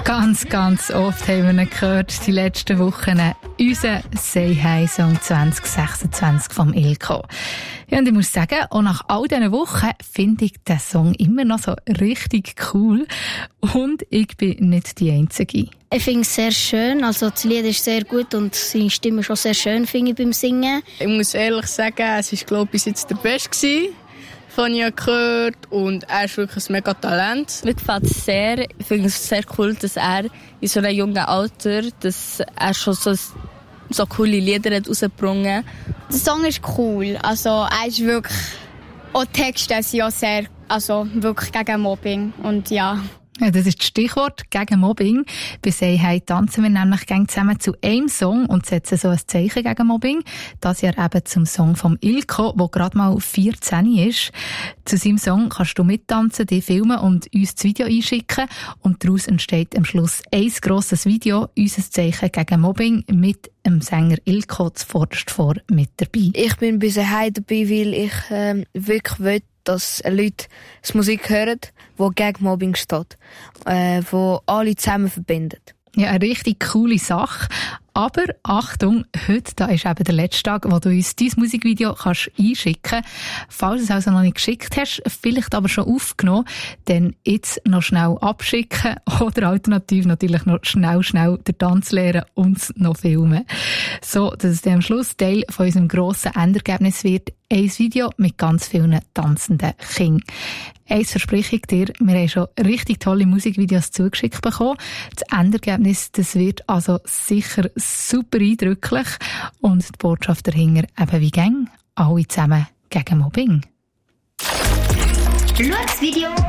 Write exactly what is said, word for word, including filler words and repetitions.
Ganz, ganz oft haben wir ihn gehört, die letzten Wochen. Unser «Say Hi» Song zwanzig sechsundzwanzig vom Ilko. Ja, und ich muss sagen, auch nach all diesen Wochen finde ich den Song immer noch so richtig cool. Und ich bin nicht die Einzige. Ich finde es sehr schön, also das Lied ist sehr gut und seine Stimme schon sehr schön, finde ich, beim Singen. Ich muss ehrlich sagen, es war, glaube ich, bis jetzt der Beste gewesen, von ich gehört, und er ist wirklich ein mega Talent. Mir gefällt es sehr. Ich finde es sehr cool, dass er in so einem jungen Alter, dass er schon so, so coole Lieder hat rausgebracht. Der Song ist cool, also er ist wirklich, auch die Texte sind ja sehr, also wirklich gegen Mobbing und ja. Ja, das ist das Stichwort gegen Mobbing. Bei «Say Hi» tanzen wir nämlich gerne zusammen zu einem Song und setzen so ein Zeichen gegen Mobbing. Das Jahr eben zum Song vom Ilko, der gerade mal vierzehn ist. Zu seinem Song kannst du mittanzen, dich filmen und uns das Video einschicken. Und daraus entsteht am Schluss ein grosses Video, unser Zeichen gegen Mobbing, mit dem Sänger Ilko zuvorderst vor mit dabei. Ich bin bei «Say Hi» dabei, weil ich ähm, wirklich will, dass Leute die Musik hören, die gegen Mobbing steht, äh, die alle zusammen verbindet. Ja, eine richtig coole Sache. Aber Achtung, heute da ist eben der letzte Tag, wo du uns dein Musikvideo kannst einschicken kannst. Falls du es also noch nicht geschickt hast, vielleicht aber schon aufgenommen, dann jetzt noch schnell abschicken oder alternativ natürlich noch schnell, schnell den Tanz lernen und noch filmen. So, dass es dann am Schluss Teil von unserem grossen Endergebnis wird. Ein Video mit ganz vielen tanzenden Kindern. Eins verspreche ich dir, wir haben schon richtig tolle Musikvideos zugeschickt bekommen. Das Endergebnis, das wird also sicher super eindrücklich. Und die Botschaft dahinter eben wie gang, alle zusammen gegen Mobbing. Schau das Video